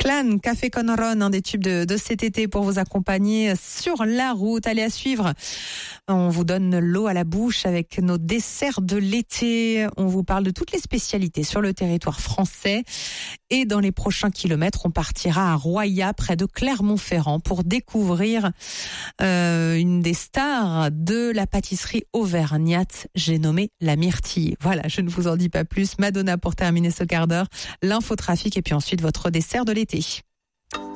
Clan, Café Con Ron, un des tubes de cet été pour vous accompagner sur la route. Allez, à suivre, on vous donne l'eau à la bouche avec nos desserts de l'été. On vous parle de toutes les spécialités sur le territoire français. Et dans les prochains kilomètres, on partira à Roya, près de Clermont-Ferrand, pour découvrir une des stars de la pâtisserie auvergnate. J'ai nommé la myrtille. Voilà, je ne vous en dis pas plus. Madonna pour terminer ce quart d'heure, l'infotrafic et puis ensuite votre dessert de l'été.